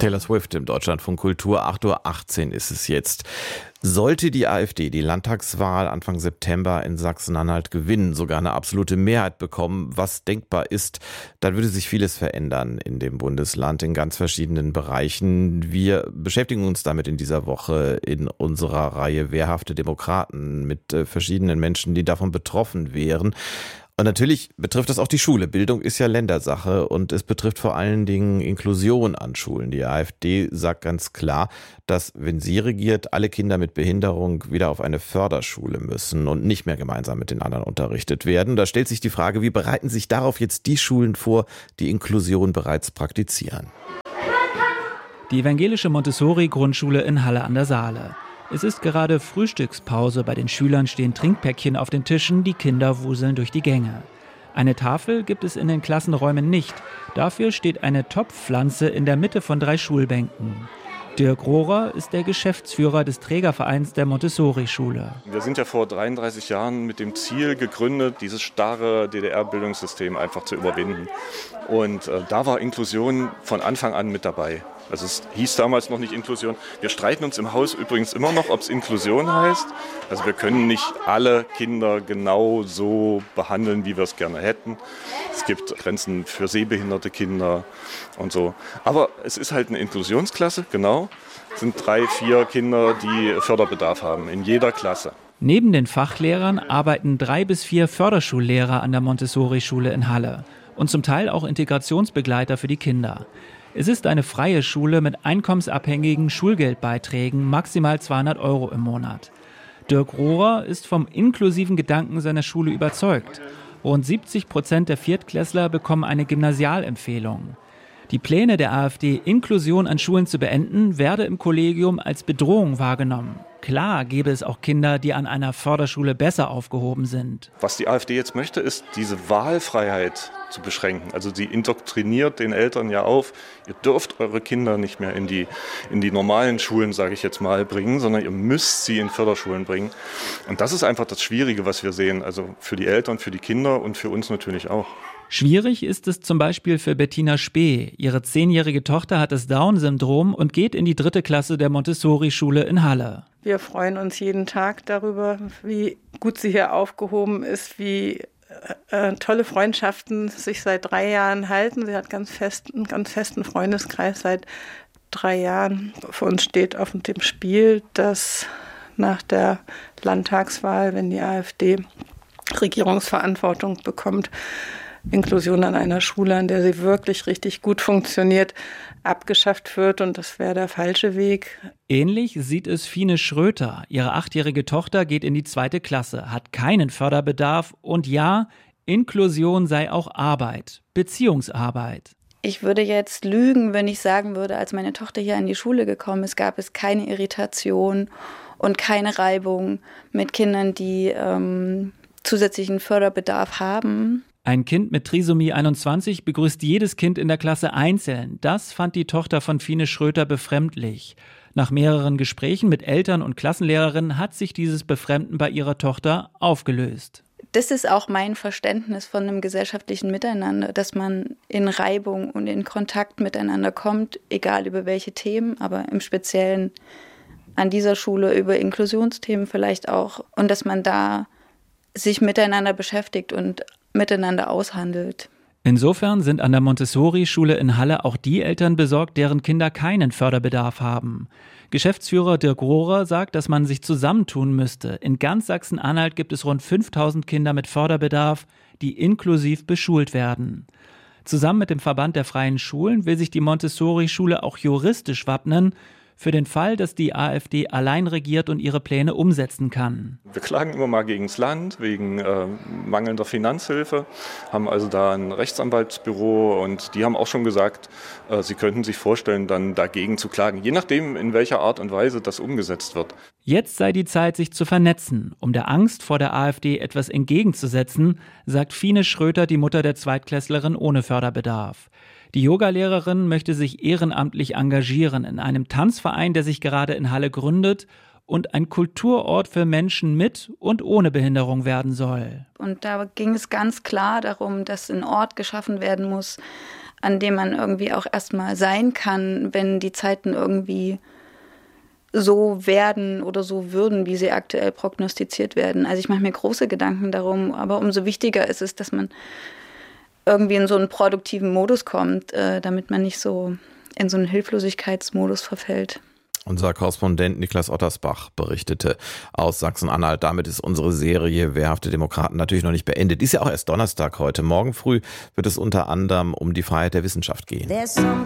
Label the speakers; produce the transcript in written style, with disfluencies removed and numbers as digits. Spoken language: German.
Speaker 1: Taylor Swift im Deutschlandfunk Kultur, 8:18 Uhr ist es jetzt. Sollte die AfD die Landtagswahl Anfang September in Sachsen-Anhalt gewinnen, sogar eine absolute Mehrheit bekommen, was denkbar ist, dann würde sich vieles verändern in dem Bundesland in ganz verschiedenen Bereichen. Wir beschäftigen uns damit in dieser Woche in unserer Reihe Wehrhafte Demokraten mit verschiedenen Menschen, die davon betroffen wären. Und natürlich betrifft das auch die Schule. Bildung ist ja Ländersache und es betrifft vor allen Dingen Inklusion an Schulen. Die AfD sagt ganz klar, dass, wenn sie regiert, alle Kinder mit Behinderung wieder auf eine Förderschule müssen und nicht mehr gemeinsam mit den anderen unterrichtet werden. Da stellt sich die Frage, wie bereiten sich darauf jetzt die Schulen vor, die Inklusion bereits praktizieren?
Speaker 2: Die evangelische Montessori-Grundschule in Halle an der Saale. Es ist gerade Frühstückspause, bei den Schülern stehen Trinkpäckchen auf den Tischen, die Kinder wuseln durch die Gänge. Eine Tafel gibt es in den Klassenräumen nicht, dafür steht eine Topfpflanze in der Mitte von 3 Schulbänken. Dirk Rohrer ist der Geschäftsführer des Trägervereins der Montessori-Schule.
Speaker 3: Wir sind ja vor 33 Jahren mit dem Ziel gegründet, dieses starre DDR-Bildungssystem einfach zu überwinden. Und da war Inklusion von Anfang an mit dabei. Also es hieß damals noch nicht Inklusion. Wir streiten uns im Haus übrigens immer noch, ob es Inklusion heißt. Also wir können nicht alle Kinder genau so behandeln, wie wir es gerne hätten. Es gibt Grenzen für sehbehinderte Kinder und so. Aber es ist halt eine Inklusionsklasse, genau. Es sind 3, 4 Kinder, die Förderbedarf haben, in jeder Klasse.
Speaker 2: Neben den Fachlehrern arbeiten 3 bis 4 Förderschullehrer an der Montessori-Schule in Halle. Und zum Teil auch Integrationsbegleiter für die Kinder. Es ist eine freie Schule mit einkommensabhängigen Schulgeldbeiträgen, maximal 200 € im Monat. Dirk Rohrer ist vom inklusiven Gedanken seiner Schule überzeugt. Rund 70% der Viertklässler bekommen eine Gymnasialempfehlung. Die Pläne der AfD, Inklusion an Schulen zu beenden, werde im Kollegium als Bedrohung wahrgenommen. Klar gäbe es auch Kinder, die an einer Förderschule besser aufgehoben sind.
Speaker 3: Was die AfD jetzt möchte, ist diese Wahlfreiheit zu beschränken. Also sie indoktriniert den Eltern ja auf, ihr dürft eure Kinder nicht mehr in die normalen Schulen, sage ich jetzt mal, bringen, sondern ihr müsst sie in Förderschulen bringen. Und das ist einfach das Schwierige, was wir sehen. Also für die Eltern, für die Kinder und für uns natürlich auch.
Speaker 2: Schwierig ist es zum Beispiel für Bettina Spee. Ihre 10-jährige Tochter hat das Down-Syndrom und geht in die 3. Klasse der Montessori-Schule in Halle.
Speaker 4: Wir freuen uns jeden Tag darüber, wie gut sie hier aufgehoben ist, wie tolle Freundschaften sich seit 3 Jahren halten. Sie hat einen ganz festen Freundeskreis seit 3 Jahren. Für uns steht auf dem Spiel, dass nach der Landtagswahl, wenn die AfD Regierungsverantwortung bekommt, Inklusion an einer Schule, an der sie wirklich richtig gut funktioniert, abgeschafft wird, und das wäre der falsche Weg.
Speaker 2: Ähnlich sieht es Fine Schröter. Ihre 8-jährige Tochter geht in die 2. Klasse, hat keinen Förderbedarf und ja, Inklusion sei auch Arbeit, Beziehungsarbeit.
Speaker 5: Ich würde jetzt lügen, wenn ich sagen würde, als meine Tochter hier an die Schule gekommen ist, gab es keine Irritation und keine Reibung mit Kindern, die zusätzlichen Förderbedarf haben.
Speaker 2: Ein Kind mit Trisomie 21 begrüßt jedes Kind in der Klasse einzeln. Das fand die Tochter von Fine Schröter befremdlich. Nach mehreren Gesprächen mit Eltern und Klassenlehrerinnen hat sich dieses Befremden bei ihrer Tochter aufgelöst.
Speaker 5: Das ist auch mein Verständnis von einem gesellschaftlichen Miteinander, dass man in Reibung und in Kontakt miteinander kommt, egal über welche Themen, aber im Speziellen an dieser Schule über Inklusionsthemen vielleicht auch, und dass man da sich miteinander beschäftigt und miteinander aushandelt.
Speaker 2: Insofern sind an der Montessori-Schule in Halle auch die Eltern besorgt, deren Kinder keinen Förderbedarf haben. Geschäftsführer Dirk Rohrer sagt, dass man sich zusammentun müsste. In ganz Sachsen-Anhalt gibt es rund 5.000 Kinder mit Förderbedarf, die inklusiv beschult werden. Zusammen mit dem Verband der freien Schulen will sich die Montessori-Schule auch juristisch wappnen, für den Fall, dass die AfD allein regiert und ihre Pläne umsetzen kann.
Speaker 3: Wir klagen immer mal gegen das Land wegen mangelnder Finanzhilfe, haben also da ein Rechtsanwaltsbüro und die haben auch schon gesagt, sie könnten sich vorstellen, dann dagegen zu klagen, je nachdem, in welcher Art und Weise das umgesetzt wird.
Speaker 2: Jetzt sei die Zeit, sich zu vernetzen, um der Angst vor der AfD etwas entgegenzusetzen, sagt Fine Schröter, die Mutter der Zweitklässlerin ohne Förderbedarf. Die Yogalehrerin möchte sich ehrenamtlich engagieren in einem Tanzverein, der sich gerade in Halle gründet und ein Kulturort für Menschen mit und ohne Behinderung werden soll.
Speaker 5: Und da ging es ganz klar darum, dass ein Ort geschaffen werden muss, an dem man irgendwie auch erstmal sein kann, wenn die Zeiten irgendwie so werden oder so würden, wie sie aktuell prognostiziert werden. Also ich mache mir große Gedanken darum, aber umso wichtiger ist es, dass man irgendwie in so einen produktiven Modus kommt, damit man nicht so in so einen Hilflosigkeitsmodus verfällt.
Speaker 1: Unser Korrespondent Niklas Ottersbach berichtete aus Sachsen-Anhalt. Damit ist unsere Serie Wehrhafte Demokraten natürlich noch nicht beendet. Ist ja auch erst Donnerstag heute. Morgen früh wird es unter anderem um die Freiheit der Wissenschaft gehen.